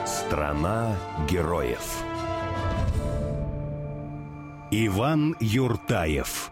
Страна героев. Иван Юртаев.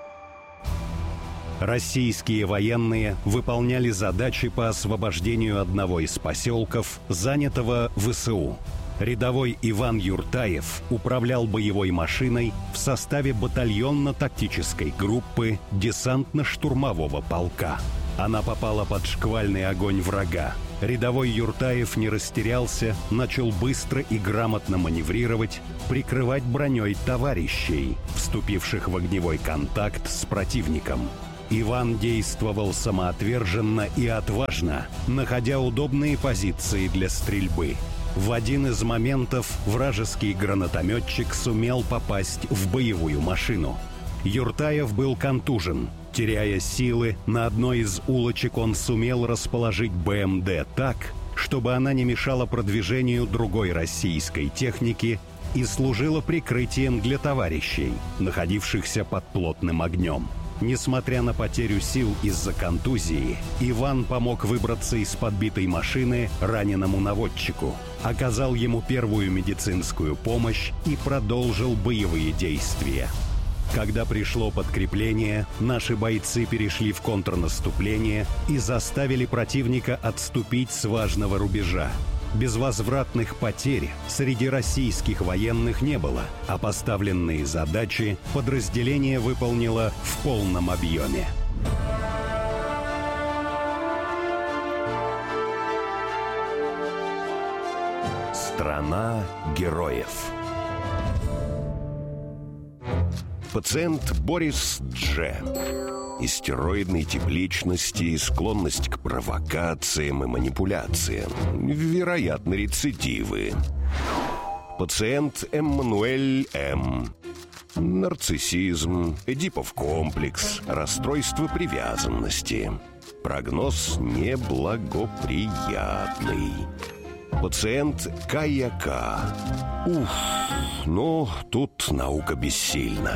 Российские военные выполняли задачи по освобождению одного из поселков, занятого ВСУ. Рядовой Иван Юртаев управлял боевой машиной в составе батальонно-тактической группы десантно-штурмового полка. Она попала под шквальный огонь врага. Рядовой Юртаев не растерялся, начал быстро и грамотно маневрировать, прикрывать броней товарищей, вступивших в огневой контакт с противником. Иван действовал самоотверженно и отважно, находя удобные позиции для стрельбы. В один из моментов вражеский гранатометчик сумел попасть в боевую машину. Юртаев был контужен. Теряя силы, на одной из улочек он сумел расположить БМД так, чтобы она не мешала продвижению другой российской техники и служила прикрытием для товарищей, находившихся под плотным огнем. Несмотря на потерю сил из-за контузии, Иван помог выбраться из подбитой машины раненому наводчику, оказал ему первую медицинскую помощь и продолжил боевые действия. Когда пришло подкрепление, наши бойцы перешли в контрнаступление и заставили противника отступить с важного рубежа. Безвозвратных потерь среди российских военных не было, а поставленные задачи подразделение выполнило в полном объеме. Страна героев. Пациент Борис Дж. Истероидной тип личности, склонность к провокациям и манипуляциям. Вероятно, рецидивы. Пациент Эммануэль М. Нарциссизм, Эдипов комплекс, расстройство привязанности. Прогноз неблагоприятный. Пациент К.Я.К. Тут наука бессильна.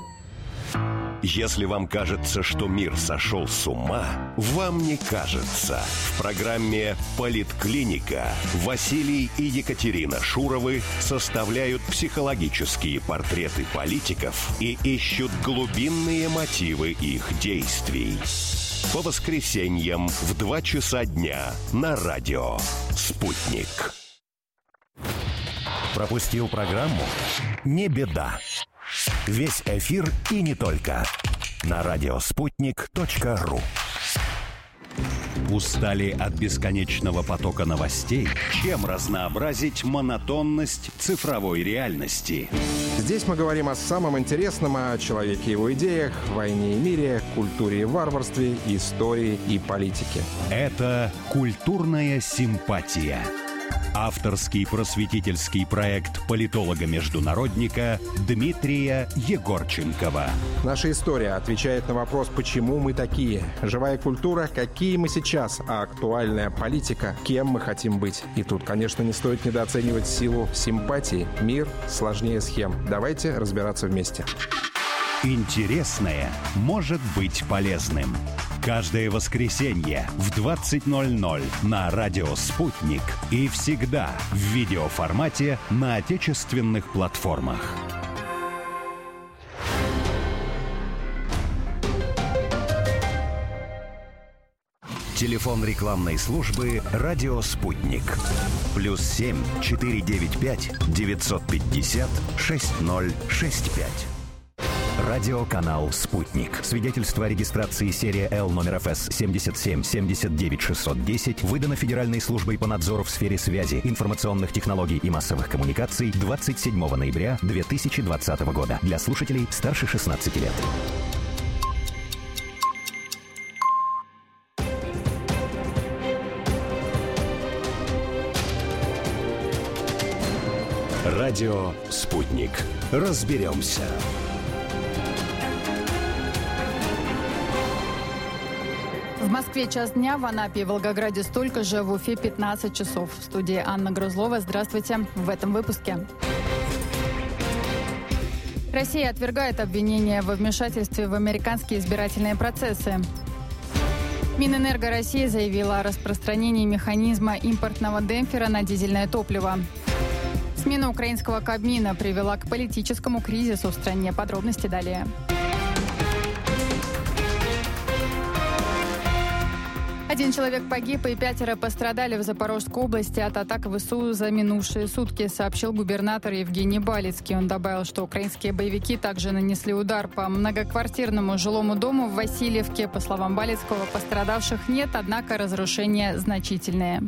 Если вам кажется, что мир сошел с ума, вам не кажется. В программе «Политклиника» Василий и Екатерина Шуровы составляют психологические портреты политиков и ищут глубинные мотивы их действий. По воскресеньям в 2 часа дня на радио «Спутник». Пропустил программу? Не беда. Весь эфир и не только на радиоспутник.ру. Устали от бесконечного потока новостей? Чем разнообразить монотонность цифровой реальности? Здесь мы говорим о самом интересном, о человеке и его идеях, войне и мире, культуре и варварстве, истории и политике. Это «Культурная симпатия». Авторский просветительский проект политолога-международника Дмитрия Егорченкова. Наша история отвечает на вопрос, почему мы такие. Живая культура, какие мы сейчас, а актуальная политика, кем мы хотим быть. И тут, конечно, не стоит недооценивать силу симпатии. Мир сложнее схем. Давайте разбираться вместе. Интересное может быть полезным. Каждое воскресенье в 20:00 на радио «Спутник» и всегда в видеоформате на отечественных платформах. Телефон рекламной службы «Радио Спутник». +7 495 950 6065. Радиоканал «Спутник». Свидетельство о регистрации серия Л номер ФС 77 79 610 выдано Федеральной службой по надзору в сфере связи, информационных технологий и массовых коммуникаций 27 ноября 2020 года. Для слушателей старше 16 лет. Радио «Спутник». Разберемся. В Москве час дня, в Анапе и Волгограде столько же, в Уфе 15 часов. В студии Анна Грузлова. Здравствуйте. В этом выпуске. Россия отвергает обвинения во вмешательстве в американские избирательные процессы. Минэнерго России заявила о распространении механизма импортного демпфера на дизельное топливо. Смена украинского Кабмина привела к политическому кризису в стране. Подробности далее. Один человек погиб и 5 пострадали в Запорожской области от атак ВСУ за минувшие сутки, сообщил губернатор Евгений Балицкий. Он добавил, что украинские боевики также нанесли удар по многоквартирному жилому дому в Васильевке. По словам Балицкого, пострадавших нет, однако разрушения значительные.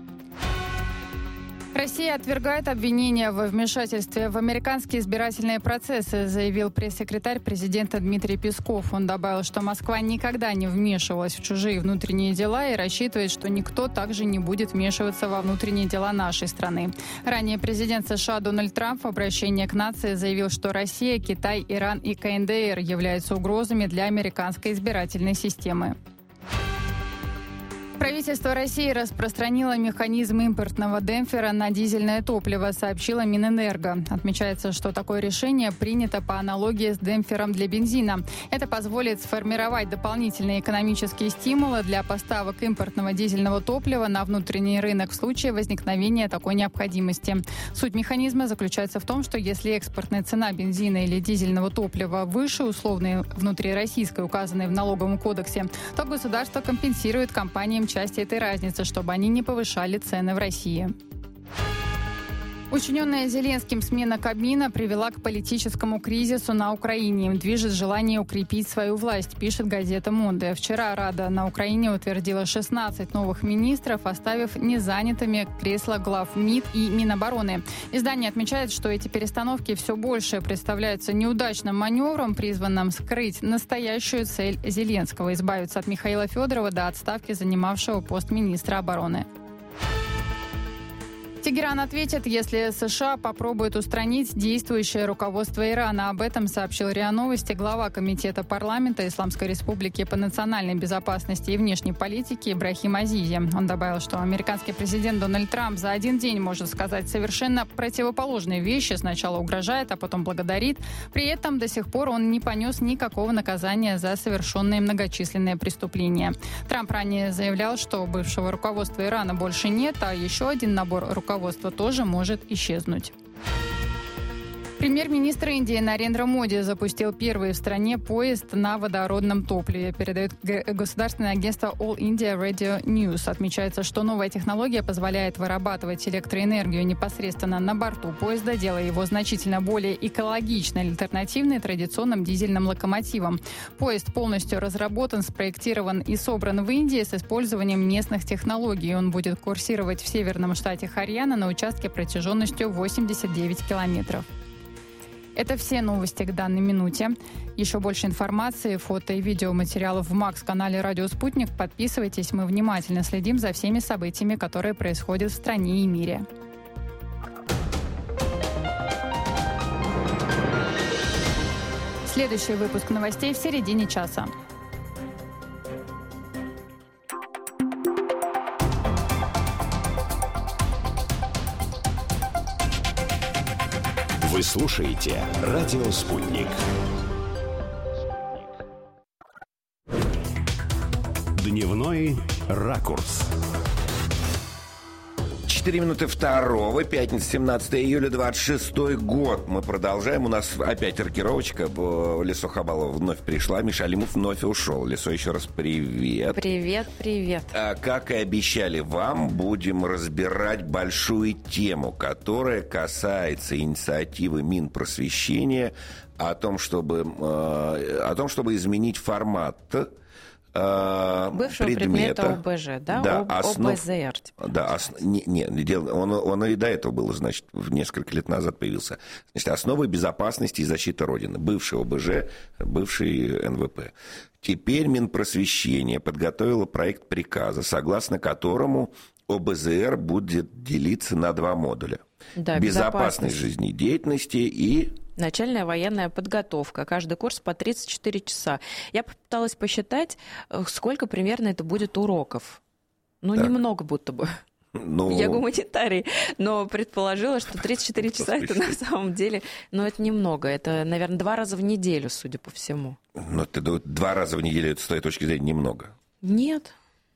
Россия отвергает обвинения во вмешательстве в американские избирательные процессы, заявил пресс-секретарь президента Дмитрий Песков. Он добавил, что Москва никогда не вмешивалась в чужие внутренние дела и рассчитывает, что никто также не будет вмешиваться во внутренние дела нашей страны. Ранее президент США Дональд Трамп в обращении к нации заявил, что Россия, Китай, Иран и КНДР являются угрозами для американской избирательной системы. Правительство России распространило механизм импортного демпфера на дизельное топливо, сообщила Минэнерго. Отмечается, что такое решение принято по аналогии с демпфером для бензина. Это позволит сформировать дополнительные экономические стимулы для поставок импортного дизельного топлива на внутренний рынок в случае возникновения такой необходимости. Суть механизма заключается в том, что если экспортная цена бензина или дизельного топлива выше условной внутрироссийской, указанной в налоговом кодексе, то государство компенсирует компаниям части этой разницы, чтобы они не повышали цены в России. Учиненная Зеленским смена Кабмина привела к политическому кризису на Украине. Им движет желание укрепить свою власть, пишет газета «Монде». Вчера Рада на Украине утвердила 16 новых министров, оставив незанятыми кресла глав МИД и Минобороны. Издание отмечает, что эти перестановки все больше представляются неудачным маневром, призванным скрыть настоящую цель Зеленского – избавиться от Михаила Федорова до отставки занимавшего пост министра обороны. Тегеран ответит, если США попробуют устранить действующее руководство Ирана. Об этом сообщил РИА Новости глава Комитета парламента Исламской Республики по национальной безопасности и внешней политике Ибрахим Азизи. Он добавил, что американский президент Дональд Трамп за один день может сказать совершенно противоположные вещи. Сначала угрожает, а потом благодарит. При этом до сих пор он не понес никакого наказания за совершенные многочисленные преступления. Трамп ранее заявлял, что бывшего руководства Ирана больше нет, а еще один набор руководства тоже может исчезнуть. Премьер-министр Индии Нарендра Моди запустил первый в стране поезд на водородном топливе, передает государственное агентство All India Radio News. Отмечается, что новая технология позволяет вырабатывать электроэнергию непосредственно на борту поезда, делая его значительно более экологичной, альтернативной традиционным дизельным локомотивам. Поезд полностью разработан, спроектирован и собран в Индии с использованием местных технологий. Он будет курсировать в северном штате Харьяна на участке протяженностью 89 километров. Это все новости к данной минуте. Еще больше информации, фото и видеоматериалов в МАКС-канале «Радио Спутник». Подписывайтесь, мы внимательно следим за всеми событиями, которые происходят в стране и мире. Следующий выпуск новостей в середине часа. Вы слушаете «Радио Спутник». Дневной ракурс. 4 минуты второго, пятница, 17 июля, 26 год. Мы продолжаем. У нас опять рокировочка. Лесо Хабалова вновь пришла. Миша Алимов вновь ушел. Лесо, еще раз привет. Привет, привет. Как и обещали вам, будем разбирать большую тему, которая касается инициативы Минпросвещения о том, чтобы изменить формат бывшего предмета ОБЖ, да? Да, ОБЗР. Да, он и до этого был, значит, несколько лет назад появился. Значит, основы безопасности и защиты Родины. Бывший ОБЖ, бывший НВП. Теперь Минпросвещение подготовило проект приказа, согласно которому ОБЗР будет делиться на 2 модуля. Да, безопасность жизнедеятельности и... Начальная военная подготовка. Каждый курс по 34 часа. Я попыталась посчитать, сколько примерно это будет уроков. Немного будто бы. Я гуманитарий, но предположила, что 34 часа это на самом деле, это немного. Это, наверное, 2 раза в неделю, судя по всему. Но 2 раза в неделю, это с твоей точки зрения немного? Нет.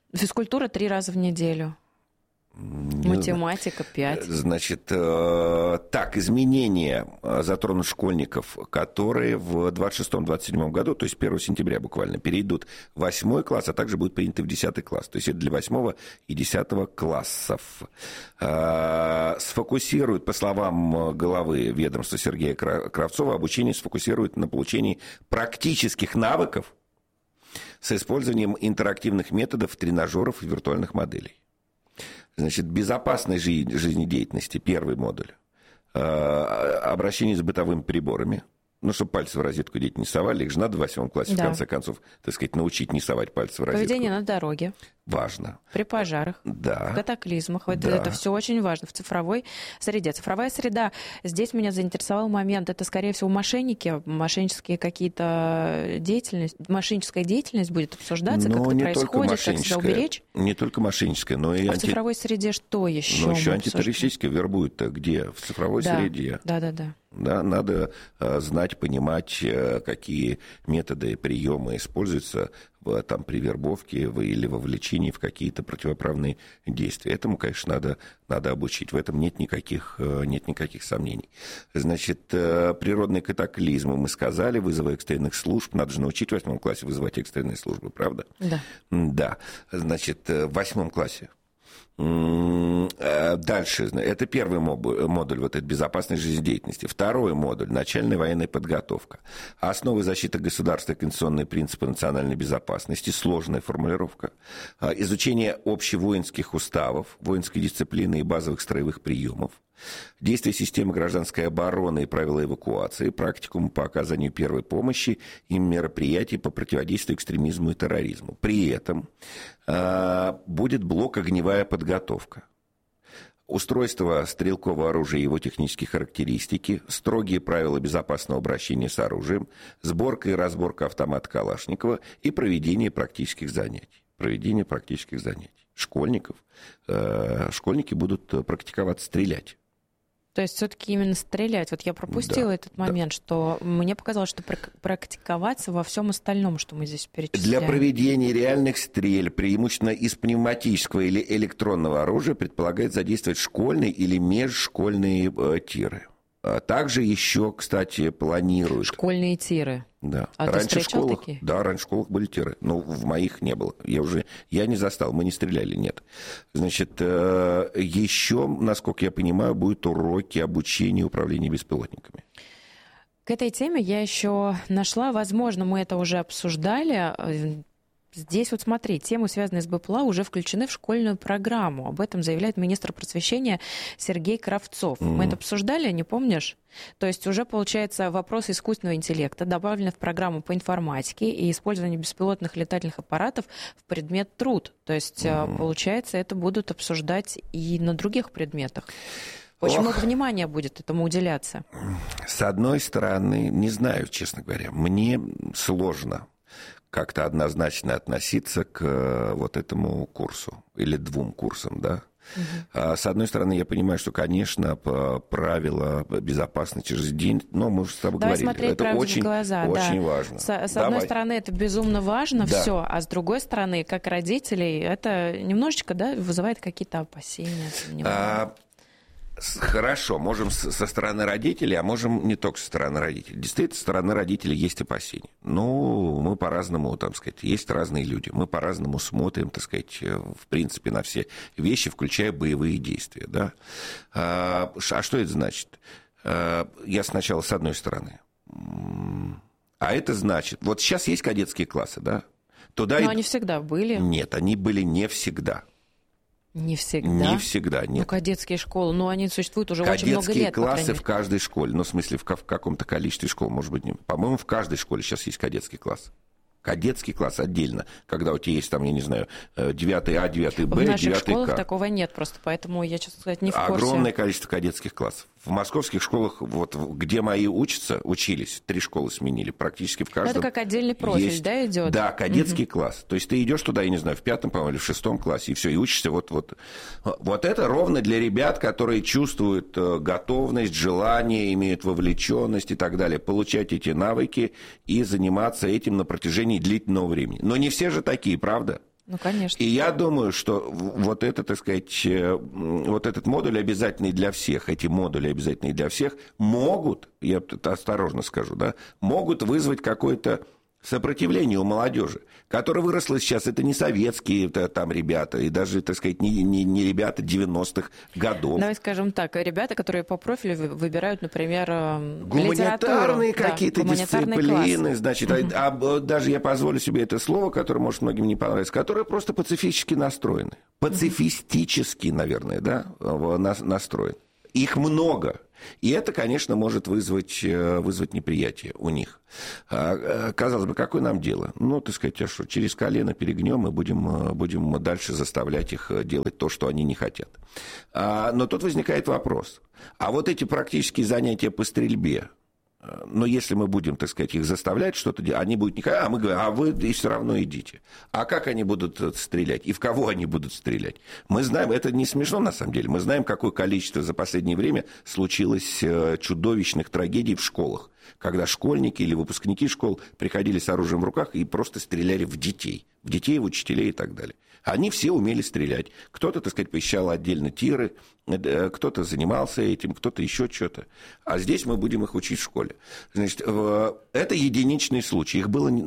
Физкультура 3 раза в неделю. Математика 5. Значит, так, изменения затронут школьников, которые в 26-27 году, то есть 1 сентября буквально, перейдут в 8 класс, а также будут приняты в 10 класс. То есть это для 8 и 10 классов. Сфокусирует, по словам главы ведомства Сергея Кравцова, обучение сфокусирует на получении практических навыков с использованием интерактивных методов, тренажеров и виртуальных моделей. Значит, безопасной жизнедеятельности, первый модуль. Обращение с бытовыми приборами. Ну, чтобы пальцы в розетку дети не совали. Их же надо в 8 классе, в конце концов, так сказать, научить не совать пальцы в розетку. Поведение на дороге. Важно. При пожарах, в катаклизмах. Да. Это все очень важно в цифровой среде. Цифровая среда. Здесь меня заинтересовал момент. Это, скорее всего, мошенники, мошеннические какие-то деятельности. Мошенническая деятельность будет обсуждаться, как это происходит, как себя уберечь. Не только мошенническая, но и в цифровой среде что еще? Ну, еще антитеррористические вербуют-то где? В цифровой среде. Да, надо знать, понимать, какие методы, приемы используются там, при вербовке или вовлечении в какие-то противоправные действия. Этому, конечно, надо обучить. В этом нет никаких сомнений. Значит, природные катаклизмы, мы сказали, вызовы экстренных служб. Надо же научить в 8 классе вызывать экстренные службы, правда? Да. Да. Значит, в 8 классе. Дальше, это первый модуль вот этой безопасной жизнедеятельности. Второй модуль – начальная военная подготовка. Основы защиты государства и конституционные принципы национальной безопасности. Сложная формулировка. Изучение общевоинских уставов, воинской дисциплины и базовых строевых приемов. Действия системы гражданской обороны и правила эвакуации, практикум по оказанию первой помощи и мероприятий по противодействию экстремизму и терроризму. При этом будет блок огневая подготовка. Устройство стрелкового оружия и его технические характеристики, строгие правила безопасного обращения с оружием, сборка и разборка автомата Калашникова и проведение практических занятий. Школьники будут практиковаться стрелять. То есть все-таки именно стрелять. Вот я пропустила этот момент, что мне показалось, что практиковаться во всем остальном, что мы здесь перечисляем. Для проведения реальных стрельб, преимущественно из пневматического или электронного оружия, предполагает задействовать школьные или межшкольные тиры. Также еще, кстати, планируют... Школьные тиры. Да. А ты встречал такие? Да, раньше в школах были тиры. Но в моих не было. Я не застал, мы не стреляли, нет. Значит, еще, насколько я понимаю, будут уроки обучения управления беспилотниками. К этой теме я еще нашла, возможно, мы это уже обсуждали. Здесь вот смотри, темы, связанные с БПЛА, уже включены в школьную программу. Об этом заявляет министр просвещения Сергей Кравцов. Мы это обсуждали, не помнишь? То есть уже, получается, вопросы искусственного интеллекта добавлены в программу по информатике и использование беспилотных летательных аппаратов в предмет труд. То есть, получается, это будут обсуждать и на других предметах. Очень много внимания будет этому уделяться. С одной стороны, не знаю, честно говоря, мне сложно как-то однозначно относиться к вот этому курсу или 2 курсам, да. С одной стороны, я понимаю, что, конечно, правила безопасности жизни, но мы уже с тобой говорили, это очень важно. С одной стороны, это безумно важно, все, а с другой стороны, как родителей, это немножечко, вызывает какие-то опасения. Хорошо, можем со стороны родителей, а можем не только со стороны родителей. Действительно, со стороны родителей есть опасения. Ну, мы по-разному, так сказать, есть разные люди. Мы по-разному смотрим, так сказать, в принципе, на все вещи, включая боевые действия, да. А что это значит? Я сначала с одной стороны. А это значит, вот сейчас есть кадетские классы, да? Но они всегда были. Нет, они были не всегда. Не всегда? Не всегда, нет. Ну, кадетские школы, они существуют уже очень много лет. Кадетские классы в каждой школе, в смысле, в каком-то количестве школ, может быть, по-моему, в каждой школе сейчас есть кадетский класс. Кадетский класс отдельно, когда у тебя есть там, я не знаю, 9А, 9Б, 9К. В наших школах такого нет просто, поэтому я, честно сказать, не в курсе. Огромное количество кадетских классов. В московских школах, вот где мои учились, 3 школы сменили, практически в каждом. Это как отдельный профиль, есть, идет? Да, кадетский класс. То есть ты идешь туда, я не знаю, в 5-м, по-моему, или в 6-м классе, и все, и учишься вот. Вот это ровно для ребят, которые чувствуют готовность, желание, имеют вовлеченность и так далее, получать эти навыки и заниматься этим на протяжении длительного времени. Но не все же такие, правда? Ну, конечно. И я думаю, что вот это, так сказать, вот этот модуль обязательный для всех, эти модули обязательные для всех могут, я осторожно скажу, да, могут вызвать какое-то сопротивление у молодежи, которая выросла сейчас, это не советские там ребята, и даже, так сказать, не ребята 90-х годов. Давай скажем так, ребята, которые по профилю выбирают, например, гуманитарные какие-то дисциплины, класс. Значит, даже я позволю себе это слово, которое, может, многим не понравится, которые просто пацифически настроены. Пацифистически, наверное, да, настроены. Их много. И это, конечно, может вызвать неприятие у них. Казалось бы, какое нам дело? Ну, так сказать, что через колено перегнем и будем дальше заставлять их делать то, что они не хотят. Но тут возникает вопрос. А вот эти практические занятия по стрельбе, но если мы будем, так сказать, их заставлять что-то делать, они будут не говорить, мы говорим, а вы и все равно идите. А как они будут стрелять? И в кого они будут стрелять? Мы знаем, это не смешно на самом деле, мы знаем, какое количество за последнее время случилось чудовищных трагедий в школах, когда школьники или выпускники школ приходили с оружием в руках и просто стреляли в детей, в учителей и так далее. Они все умели стрелять. Кто-то, так сказать, посещал отдельно тиры, кто-то занимался этим, кто-то еще что-то. А здесь мы будем их учить в школе. Значит, это единичный случай. Их было,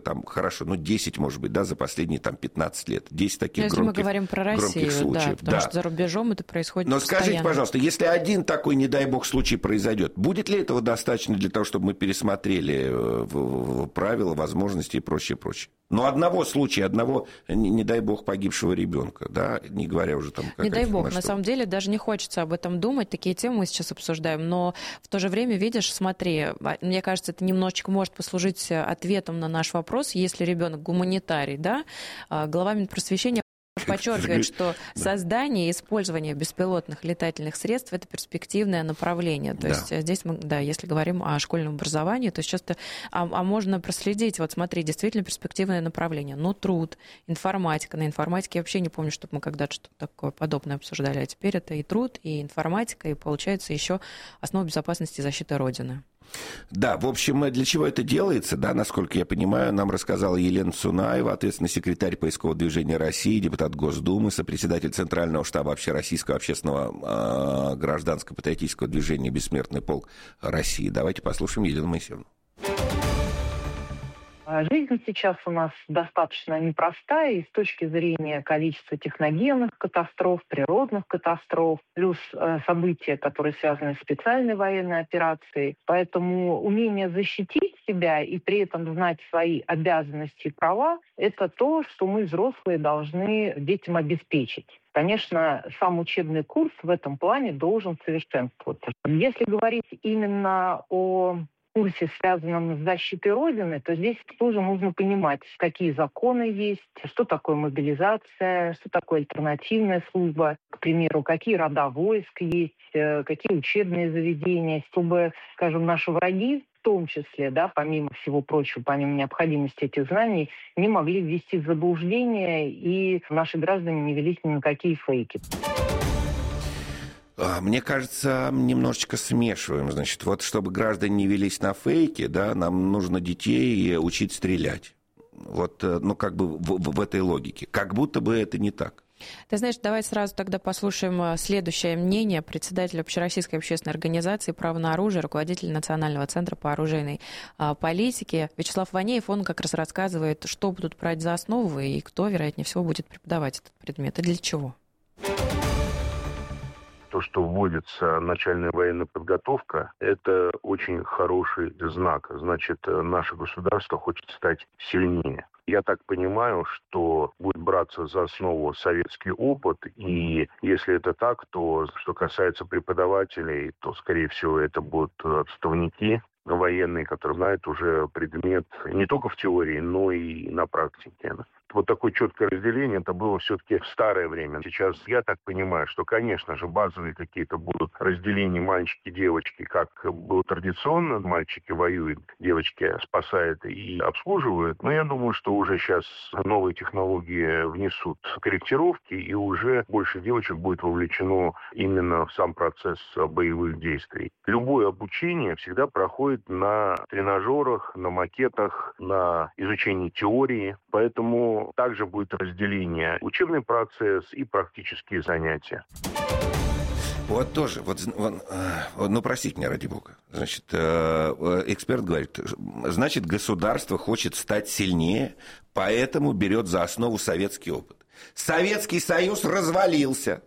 10, может быть, да, за последние 15 лет. 10 таких если громких, мы говорим про Россию, случаев. Потому что за рубежом это происходит Но постоянно. скажите, пожалуйста, если один такой, не дай бог, случай произойдет, будет ли этого достаточно для того, чтобы мы пересмотрели правила, возможности и прочее? Но одного случая, не дай бог, погибшего ребенка, да, не говоря уже там... Не дай бог, на самом деле даже не хочется об этом думать, такие темы мы сейчас обсуждаем, но в то же время, видишь, смотри, мне кажется, это немножечко может послужить ответом на наш вопрос, если ребенок гуманитарий, да, глава Минпросвещения подчеркивает, что создание и использование беспилотных летательных средств – это перспективное направление. То есть здесь мы, если говорим о школьном образовании, то сейчас можно проследить, вот смотри, действительно перспективное направление. Но труд, информатика. На информатике я вообще не помню, чтобы мы когда-то что-то такое подобное обсуждали. А теперь это и труд, и информатика, и получается еще основа безопасности и защиты Родины. Да, в общем, для чего это делается, да, насколько я понимаю, нам рассказала Елена Цунаева, ответственный секретарь поискового движения России, депутат Госдумы, сопредседатель Центрального штаба Общероссийского общественного гражданско-патриотического движения «Бессмертный полк России». Давайте послушаем Елену Моисеевну. Жизнь сейчас у нас достаточно непростая и с точки зрения количества техногенных катастроф, природных катастроф, плюс события, которые связаны с специальной военной операцией. Поэтому умение защитить себя и при этом знать свои обязанности и права – это то, что мы, взрослые, должны детям обеспечить. Конечно, сам учебный курс в этом плане должен совершенствоваться. Если говорить именно о курсе, связанном с защитой Родины, то здесь тоже нужно понимать, какие законы есть, что такое мобилизация, что такое альтернативная служба, к примеру, какие рода войск есть, какие учебные заведения, чтобы, скажем, наши враги, в том числе, да, помимо всего прочего, помимо необходимости этих знаний, не могли ввести в заблуждение, и наши граждане не велись ни на какие фейки. Мне кажется, немножечко смешиваем. Значит, вот чтобы граждане не велись на фейки, да, нам нужно детей учить стрелять. Вот, в этой логике. Как будто бы это не так. Ты знаешь, давай сразу тогда послушаем следующее мнение председателя Общероссийской общественной организации «Право на оружие», руководителя Национального центра по оружейной политике. Вячеслав Ванеев, он как раз рассказывает, что будут брать за основу и кто, вероятнее всего, будет преподавать этот предмет и для чего. То, что вводится начальная военная подготовка, это очень хороший знак. Значит, наше государство хочет стать сильнее. Я так понимаю, что будет браться за основу советский опыт, и если это так, то, что касается преподавателей, то, скорее всего, это будут отставники военные, которые знают уже предмет не только в теории, но и на практике. Вот такое четкое разделение, это было все-таки в старое время. Сейчас я так понимаю, что, конечно же, базовые какие-то будут разделения мальчики-девочки, как было традиционно. Мальчики воюют, девочки спасают и обслуживают. Но я думаю, что уже сейчас новые технологии внесут корректировки, и уже больше девочек будет вовлечено именно в сам процесс боевых действий. Любое обучение всегда проходит на тренажерах, на макетах, на изучении теории. Поэтому Поэтому также будет разделение учебный процесс и практические занятия. Вот тоже, ну, простите меня, ради бога. Значит, эксперт говорит, значит, государство хочет стать сильнее, поэтому берет за основу советский опыт. Советский Союз развалился.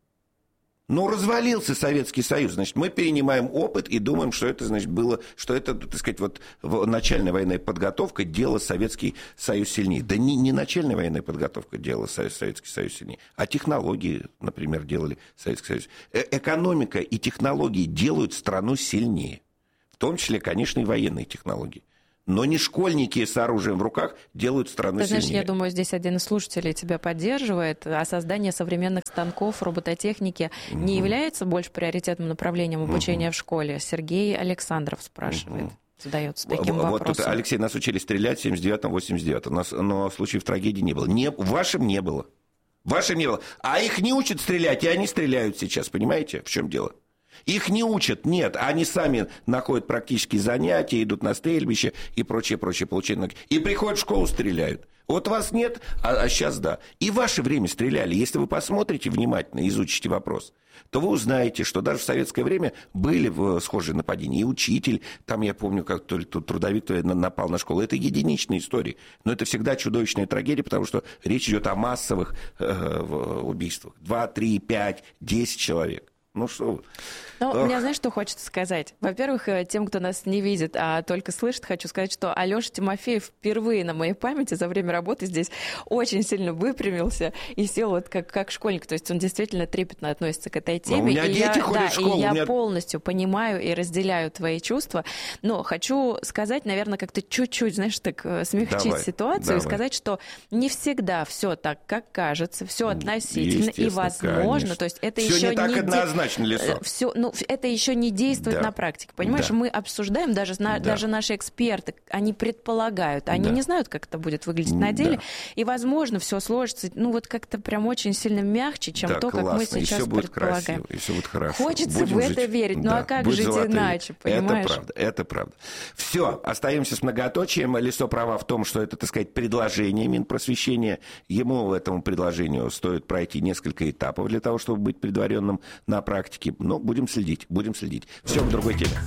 Ну, развалился Советский Союз, значит, мы перенимаем опыт и думаем, что это, значит, было, что это, так сказать, вот начальная военная подготовка делала Советский Союз сильнее. Да не начальная военная подготовка делала Советский Союз сильнее, а технологии, например, делали Советский Союз. Экономика и технологии делают страну сильнее, в том числе, конечно, и военные технологии. Но не школьники с оружием в руках делают страну сильнее. Знаешь, я думаю, здесь один из слушателей тебя поддерживает. А создание современных станков, робототехники не является больше приоритетным направлением обучения в школе? Сергей Александров спрашивает. Задается таким вопросом. Вот тут, Алексей, нас учили стрелять в 79-м, 89-м. Но случаев трагедии не было. В вашем не было. В вашем не было. А их не учат стрелять, и они стреляют сейчас. Понимаете, в чем дело? Их не учат, нет, они сами находят практические занятия, идут на стрельбище и прочее, получение. И приходят в школу, стреляют. Вот вас нет, а сейчас да. И в ваше время стреляли. Если вы посмотрите внимательно, изучите вопрос, то вы узнаете, что даже в советское время были схожие нападения. И учитель, там я помню, как то ли трудовик напал на школу. Это единичные истории. Но это всегда чудовищная трагедия, потому что речь идет о массовых убийствах. 2, 3, 5, 10 человек. Ну что? Ну, мне, знаешь, что хочется сказать? Во-первых, тем, кто нас не видит, а только слышит, хочу сказать, что Алёша Тимофеев впервые на моей памяти за время работы здесь очень сильно выпрямился и сел вот как школьник. То есть он действительно трепетно относится к этой теме. У меня дети ходят в школу. И я полностью понимаю и разделяю твои чувства. Но хочу сказать, наверное, как-то чуть-чуть, знаешь, так смягчить ситуацию и сказать, что не всегда все так, как кажется, все относительно и возможно. Конечно. То есть это все еще не так однозначно, Лисо. Все, ну, это еще не действует на практике. Понимаешь, мы обсуждаем, даже наши эксперты, они предполагают, они не знают, как это будет выглядеть на деле. И, возможно, все сложится, ну, вот как-то прям очень сильно мягче, чем то, как мы сейчас предполагаем. И все будет хорошо. Хочется в это верить, ну а как жить иначе, понимаешь? Это правда. Все, остаемся с многоточием. Лисо права в том, что это, так сказать, предложение Минпросвещения. Ему, этому предложению, стоит пройти несколько этапов для того, чтобы быть предваренным на практике. Но будем следить. Все к другой теме.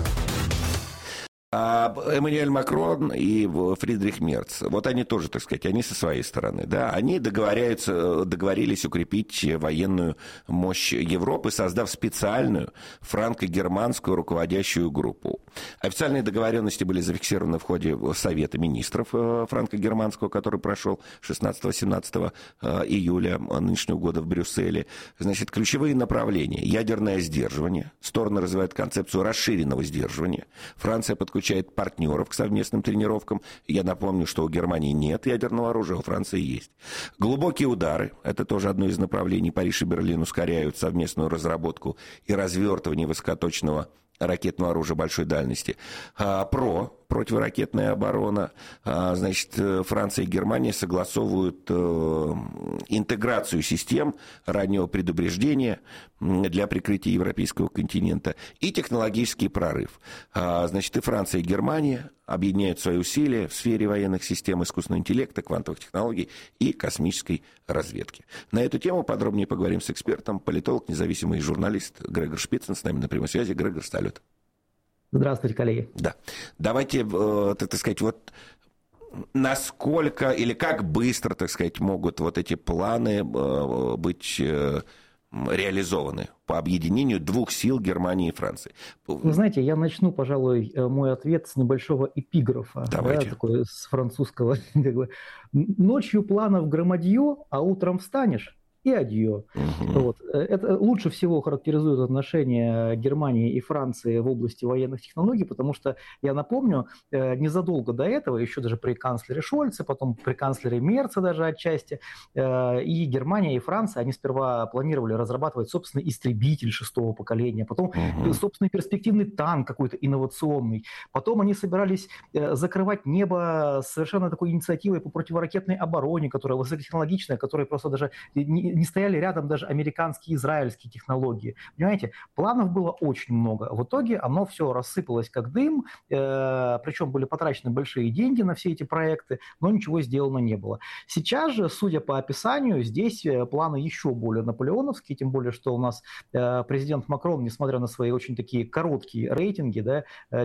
Эммануэль Макрон и Фридрих Мерц, вот они тоже, так сказать, они со своей стороны, да, они договорились укрепить военную мощь Европы, создав специальную франко-германскую руководящую группу. Официальные договоренности были зафиксированы в ходе Совета министров франко-германского, который прошел 16-17 июля нынешнего года в Брюсселе. Значит, ключевые направления: ядерное сдерживание, стороны развивают концепцию расширенного сдерживания, Франция подключает партнеров к совместным тренировкам. Я напомню, что у Германии нет ядерного оружия, у Франции есть. Глубокие удары. Это тоже одно из направлений. Париж и Берлин ускоряют совместную разработку и развертывание высокоточного ракетного оружия большой дальности. Противоракетная оборона. Значит, Франция и Германия согласовывают интеграцию систем раннего предупреждения для прикрытия европейского континента и технологический прорыв. Значит, и Франция, и Германия объединяют свои усилия в сфере военных систем, искусственного интеллекта, квантовых технологий и космической разведки. На эту тему подробнее поговорим с экспертом, политолог, независимый журналист Грегор Шпицын с нами на прямой связи. Грегор, салют. Здравствуйте, коллеги. Да. Давайте, так сказать, вот насколько или как быстро, так сказать, могут вот эти планы быть реализованы по объединению двух сил Германии и Франции? Вы знаете, я начну, пожалуй, мой ответ с небольшого эпиграфа. Давайте. Да, такой с французского. Ночью планов громадье, а утром встанешь и адьё. Вот. Это лучше всего характеризует отношения Германии и Франции в области военных технологий, потому что, я напомню, незадолго до этого, еще даже при канцлере Шольце, потом при канцлере Мерце даже отчасти, и Германия, и Франция, они сперва планировали разрабатывать собственный истребитель 6-го поколения, потом собственный перспективный танк какой-то инновационный, потом они собирались закрывать небо совершенно такой инициативой по противоракетной обороне, которая высокотехнологичная, которая просто даже не стояли рядом даже американские и израильские технологии. Понимаете, планов было очень много. В итоге оно все рассыпалось как дым, причем были потрачены большие деньги на все эти проекты, но ничего сделано не было. Сейчас же, судя по описанию, здесь планы еще более наполеоновские, тем более, что у нас президент Макрон, несмотря на свои очень такие короткие рейтинги, да,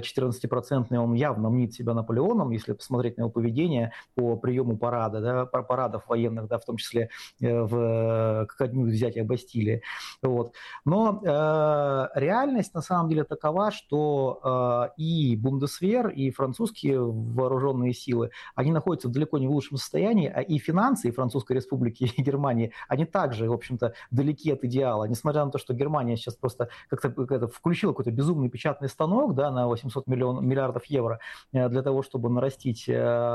14%, он явно мнит себя Наполеоном, если посмотреть на его поведение по приему парада, да, парадов военных, да, в том числе ко дню взятия Бастилии. Вот. Но реальность на самом деле такова, что и Бундесвер, и французские вооруженные силы, они находятся далеко не в лучшем состоянии, а и финансы и Французской Республики, и Германии, они также, в общем-то, далеки от идеала. Несмотря на то, что Германия сейчас просто как-то включила какой-то безумный печатный станок, да, на 800 миллиардов евро для того, чтобы нарастить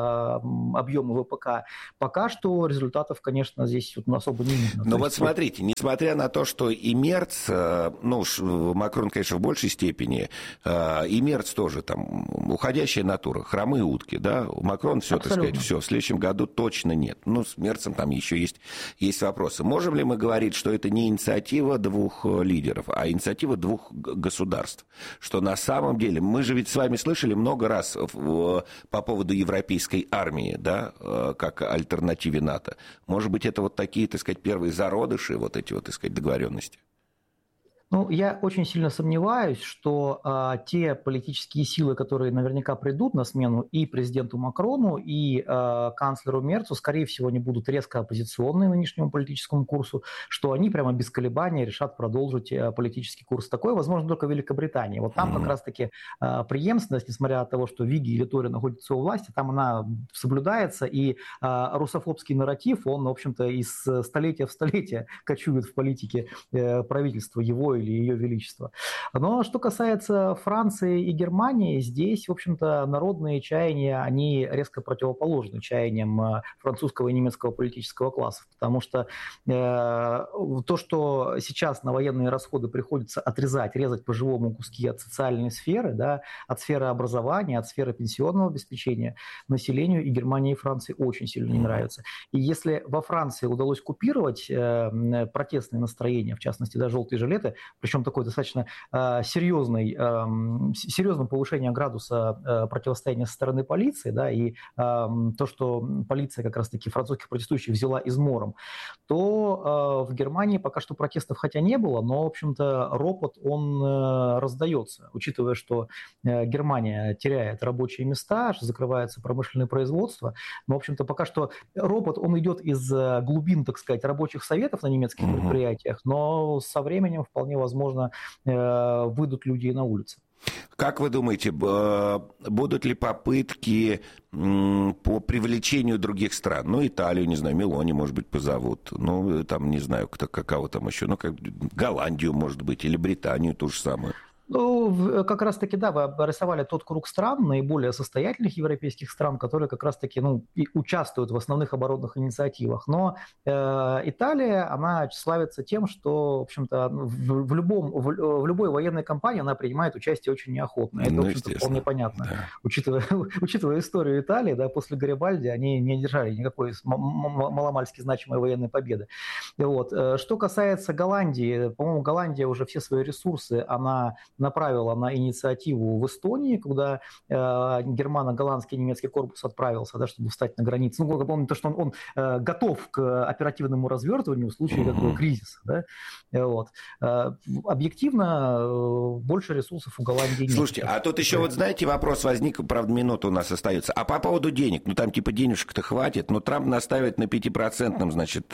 объемы ВПК, пока что результатов, конечно, здесь особо не видно. Но вот смотрите, несмотря на то, что и Мерц, ну, Макрон, конечно, в большей степени, и Мерц тоже там уходящая натура, хромые утки, да, Макрон все, так сказать, все, в следующем году точно нет. Ну, с Мерцем там еще есть вопросы. Можем ли мы говорить, что это не инициатива двух лидеров, а инициатива двух государств? Что на самом деле, мы же ведь с вами слышали много раз по поводу европейской армии, да, как альтернативе НАТО. Может быть, это вот такие, так сказать, первые зародыши, вот эти вот, так сказать, договоренности? Ну, я очень сильно сомневаюсь, что те политические силы, которые наверняка придут на смену и президенту Макрону, и канцлеру Мерцу, скорее всего, они будут резко оппозиционные нынешнему политическому курсу, что они прямо без колебаний решат продолжить политический курс. Такое возможно только в Великобритании. Вот там как раз-таки преемственность, несмотря на то, что Виги или Тори находятся у власти, там она соблюдается, и русофобский нарратив, он, в общем-то, из столетия в столетие кочует в политике правительства его или Ее Величества. Но что касается Франции и Германии, здесь, в общем-то, народные чаяния, они резко противоположны чаяниям французского и немецкого политического класса, потому что то, что сейчас на военные расходы приходится отрезать, резать по живому куски от социальной сферы, да, от сферы образования, от сферы пенсионного обеспечения, населению и Германии, и Франции очень сильно не нравится. И если во Франции удалось купировать протестные настроения, в частности, да, желтые жилеты, причем такое достаточно серьезным повышением градуса противостояния со стороны полиции, да, и то, что полиция как раз-таки французских протестующих взяла измором, то в Германии пока что протестов хотя не было, но, в общем-то, ропот, он раздается, учитывая, что Германия теряет рабочие места, что закрывается промышленное производство, но, в общем-то, пока что ропот, он идет из глубин, так сказать, рабочих советов на немецких предприятиях, но со временем вполне возможно, выйдут люди на улицы. Как вы думаете, будут ли попытки по привлечению других стран? Ну, Италию, не знаю, Мелони, может быть, позовут. Ну, там, не знаю, какого там еще. Ну, как Голландию, может быть, или Британию, ту же самую. Ну, как раз-таки, да, вы обрисовали тот круг стран, наиболее состоятельных европейских стран, которые как раз-таки, ну, и участвуют в основных оборонных инициативах. Но Италия, она славится тем, что, в общем-то, в любой военной кампании она принимает участие очень неохотно. Это, в общем-то, вполне понятно. Да. Учитывая историю Италии, да, после Гарибальди они не одержали никакой маломальски значимой военной победы. Вот. Что касается Голландии, по-моему, Голландия уже все свои ресурсы, она направила на инициативу в Эстонии, куда германо-голландский немецкий корпус отправился, да, чтобы встать на границе. Ну, помню, то, что он готов к оперативному развертыванию в случае какого кризиса. Да? Вот. Объективно больше ресурсов у Голландии нет. Слушайте, а тут еще, вот знаете, вопрос возник, правда, минута у нас остается. А по поводу денег, ну там типа денежек-то хватит, но Трамп наставит на 5%, значит,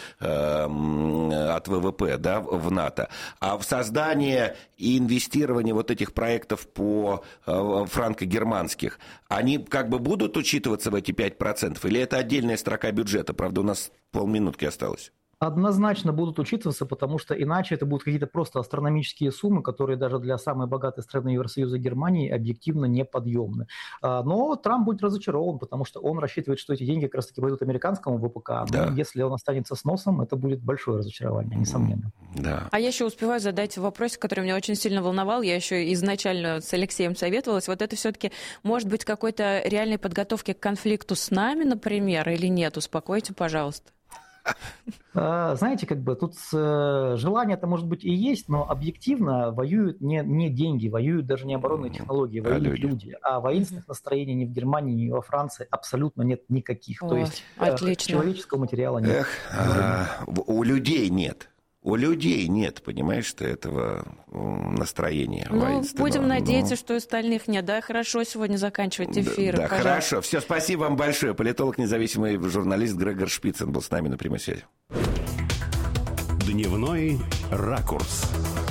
от ВВП, да, в НАТО. А в создание и инвестирование вот этих проектов по франко-германских, они как бы будут учитываться в эти 5%? Или это отдельная строка бюджета? Правда, у нас полминутки осталось. Однозначно будут учитываться, потому что иначе это будут какие-то просто астрономические суммы, которые даже для самой богатой страны Евросоюза Германии объективно неподъемны. Но Трамп будет разочарован, потому что он рассчитывает, что эти деньги как раз-таки пойдут американскому ВПК. Да. Но если он останется с носом, это будет большое разочарование, несомненно. Да. А я еще успеваю задать вопрос, который меня очень сильно волновал. Я еще изначально с Алексеем советовалась. Вот это все-таки может быть какой-то реальной подготовки к конфликту с нами, например, или нет? Успокойте, пожалуйста. Знаете, тут желание-то, может быть, и есть, но объективно воюют не деньги, воюют даже не оборонные технологии, воюют люди. А воинственных настроений ни в Германии, ни во Франции абсолютно нет никаких. То есть человеческого материала нет. У людей нет. У людей нет, понимаешь, что этого настроения воинственного. Будем надеяться, что и остальных нет. Да, хорошо сегодня заканчивать эфир. Да, хорошо. Все, спасибо вам большое. Политолог, независимый журналист Грегор Шпицын был с нами на прямой связи. Дневной ракурс.